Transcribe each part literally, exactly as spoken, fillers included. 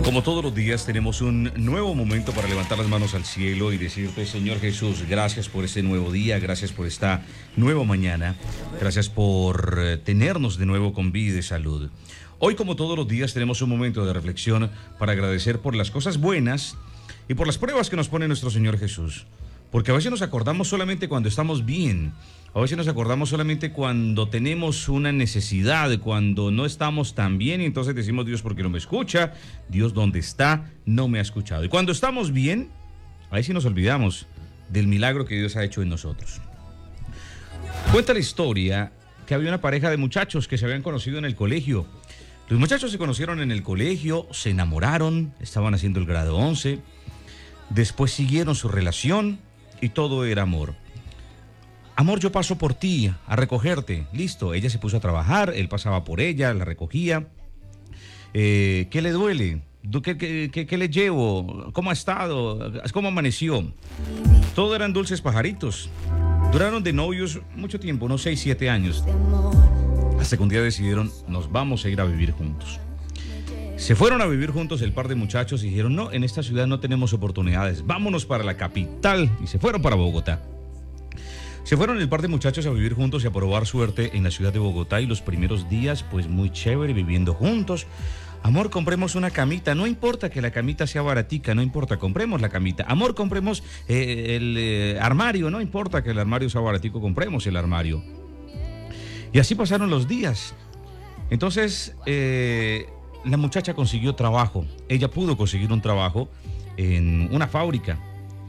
Como todos los días tenemos un nuevo momento para levantar las manos al cielo y decirte, Señor Jesús, gracias por este nuevo día, gracias por esta nueva mañana, gracias por tenernos de nuevo con vida y salud. Hoy, como todos los días, tenemos un momento de reflexión para agradecer por las cosas buenas y por las pruebas que nos pone nuestro Señor Jesús. Porque a veces nos acordamos solamente cuando estamos bien, a veces nos acordamos solamente cuando tenemos una necesidad, cuando no estamos tan bien, y entonces decimos, Dios, ¿por qué no me escucha? Dios, ¿dónde está? No me ha escuchado. Y cuando estamos bien, ahí sí nos olvidamos del milagro que Dios ha hecho en nosotros. Cuenta la historia que había una pareja de muchachos que se habían conocido en el colegio. Los muchachos se conocieron en el colegio, se enamoraron, estaban haciendo el grado once, después siguieron su relación y todo era amor. Amor, yo paso por ti a recogerte. Listo, ella se puso a trabajar, él pasaba por ella, la recogía. Eh, ¿Qué le duele? ¿Qué, qué, qué, ¿Qué le llevo? ¿Cómo ha estado? ¿Cómo amaneció? Todo eran dulces pajaritos. Duraron de novios mucho tiempo, unos seis, siete años. Hasta que un día decidieron, nos vamos a ir a vivir juntos. Se fueron a vivir juntos el par de muchachos y dijeron, no, en esta ciudad no tenemos oportunidades, vámonos para la capital. Y se fueron para Bogotá. Se fueron el par de muchachos a vivir juntos y a probar suerte en la ciudad de Bogotá, y los primeros días, pues muy chévere, viviendo juntos. Amor, compremos una camita, no importa que la camita sea baratica, no importa, compremos la camita. Amor, compremos eh, el eh, armario, no importa que el armario sea baratico, compremos el armario. Y así pasaron los días. Entonces, eh, la muchacha consiguió trabajo, ella pudo conseguir un trabajo en una fábrica.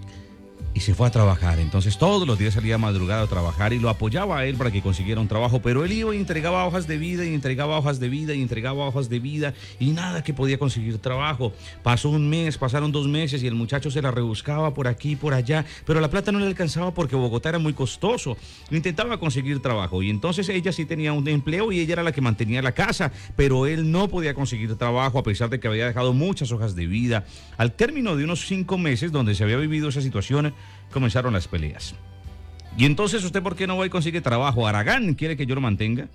Y se fue a trabajar. Entonces todos los días salía a madrugada a trabajar y lo apoyaba a él para que consiguiera un trabajo, pero él iba y entregaba hojas de vida y entregaba hojas de vida y entregaba hojas de vida y nada que podía conseguir trabajo. Pasó un mes, pasaron dos meses y el muchacho se la rebuscaba por aquí y por allá, pero la plata no le alcanzaba porque Bogotá era muy costoso. Intentaba conseguir trabajo y entonces ella sí tenía un empleo y ella era la que mantenía la casa, pero él no podía conseguir trabajo a pesar de que había dejado muchas hojas de vida. Al término de unos cinco meses donde se había vivido esa situación, comenzaron las peleas. Y entonces, ¿usted por qué no va y consigue trabajo? Aragán quiere que yo lo mantenga.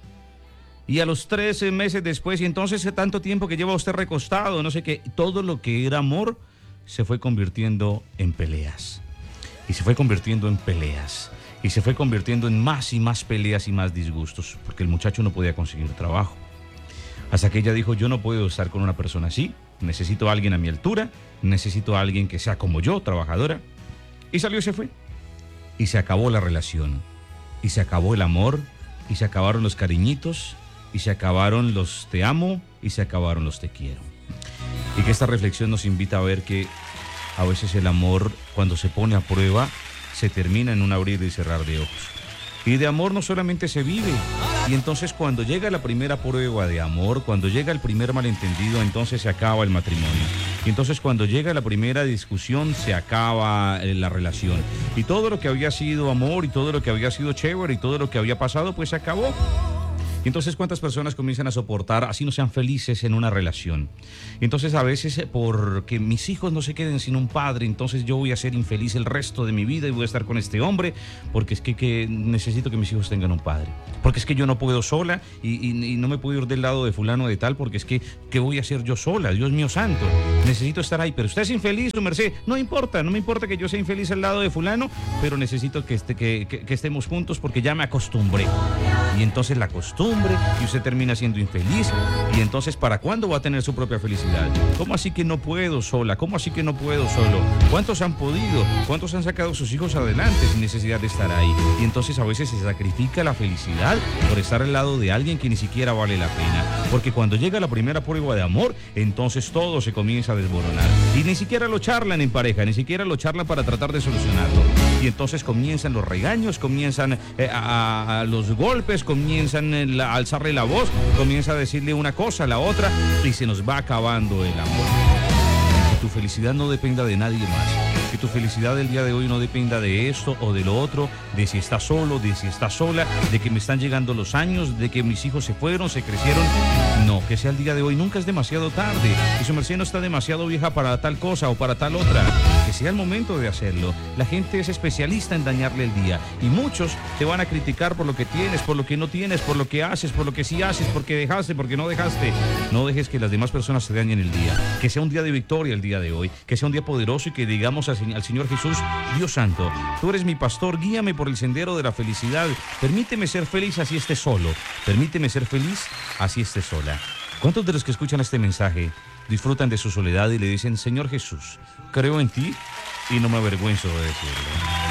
Y a los trece meses después, y entonces tanto tiempo que lleva usted recostado, no sé qué, todo lo que era amor se fue convirtiendo en peleas. Y se fue convirtiendo en peleas. Y se fue convirtiendo en más y más peleas y más disgustos, porque el muchacho no podía conseguir trabajo. Hasta que ella dijo, yo no puedo estar con una persona así, necesito a alguien a mi altura, necesito a alguien que sea como yo, trabajadora. Y salió y se fue. Y se acabó la relación. Y se acabó el amor. Y se acabaron los cariñitos. Y se acabaron los te amo. Y se acabaron los te quiero. Y que esta reflexión nos invita a ver que a veces el amor, cuando se pone a prueba, se termina en un abrir y cerrar de ojos. Y de amor no solamente se vive. Y entonces cuando llega la primera prueba de amor, cuando llega el primer malentendido, entonces se acaba el matrimonio. Y entonces cuando llega la primera discusión, se acaba la relación. Y todo lo que había sido amor, y todo lo que había sido chévere, y todo lo que había pasado, pues se acabó. Y entonces, ¿cuántas personas comienzan a soportar, así no sean felices en una relación? Y entonces, a veces, porque mis hijos no se queden sin un padre, entonces yo voy a ser infeliz el resto de mi vida y voy a estar con este hombre, porque es que, que necesito que mis hijos tengan un padre. Porque es que yo no puedo sola y, y, y no me puedo ir del lado de fulano de tal, porque es que, ¿qué voy a hacer yo sola? Dios mío santo, necesito estar ahí. Pero usted es infeliz, su merced, no importa, no me importa que yo sea infeliz al lado de fulano, pero necesito que, este, que, que, que estemos juntos porque ya me acostumbré. Y entonces la costumbre, y usted termina siendo infeliz. Y entonces, ¿para cuándo va a tener su propia felicidad? ¿Cómo así que no puedo sola? ¿Cómo así que no puedo solo? ¿Cuántos han podido? ¿Cuántos han sacado a sus hijos adelante sin necesidad de estar ahí? Y entonces a veces se sacrifica la felicidad por estar al lado de alguien que ni siquiera vale la pena. Porque cuando llega la primera prueba de amor, entonces todo se comienza a desmoronar. Y ni siquiera lo charlan en pareja, ni siquiera lo charlan para tratar de solucionarlo. Y entonces comienzan los regaños, comienzan eh, a, a los golpes, comienzan eh, la, a alzarle la voz, comienza a decirle una cosa a la otra y se nos va acabando el amor. Que tu felicidad no dependa de nadie más. Que tu felicidad del día de hoy no dependa de esto o de lo otro, de si estás solo, de si estás sola, de que me están llegando los años, de que mis hijos se fueron, se crecieron. No, que sea el día de hoy, nunca es demasiado tarde. Y su merced no está demasiado vieja para tal cosa o para tal otra. Que sea el momento de hacerlo. La gente es especialista en dañarle el día. Y muchos te van a criticar por lo que tienes, por lo que no tienes, por lo que haces, por lo que sí haces, porque dejaste, porque no dejaste. No dejes que las demás personas te dañen el día. Que sea un día de victoria el día de hoy. Que sea un día poderoso y que digamos al Señor Jesús, Dios santo, tú eres mi pastor, guíame por el sendero de la felicidad. Permíteme ser feliz así esté solo. Permíteme ser feliz así esté sola. ¿Cuántos de los que escuchan este mensaje disfrutan de su soledad y le dicen, Señor Jesús, creo en ti y no me avergüenzo de decirlo?